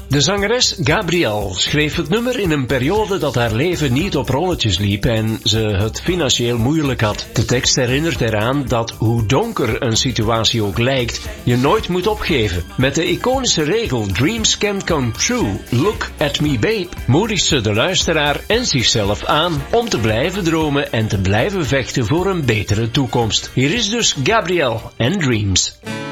De zangeres Gabrielle schreef het nummer in een periode dat haar leven niet op rolletjes liep en ze het financieel moeilijk had. De tekst herinnert eraan dat hoe donker een situatie ook lijkt, je nooit moet opgeven. Met de iconische regel Dreams can come true, look at me babe, moedigt ze de luisteraar en zichzelf aan om te blijven dromen en te blijven vechten voor een betere toekomst. Hier is dus Gabrielle en Dreams.